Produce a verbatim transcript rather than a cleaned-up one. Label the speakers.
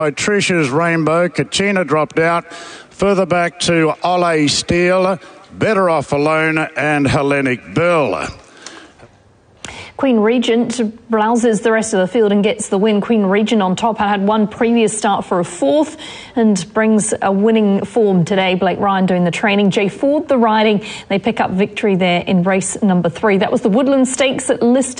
Speaker 1: Trish's Rainbow, Katina dropped out. Further back to Ole Steele, Better Off Alone and Hellenic Bill.
Speaker 2: Queen Regent blouses the rest of the field and gets the win. Queen Regent on top had one previous start for a fourth and brings a winning form today. Blake Ryan doing the training. Jay Ford the riding. They pick up victory there in race number three. That was the Woodland Stakes at Listed.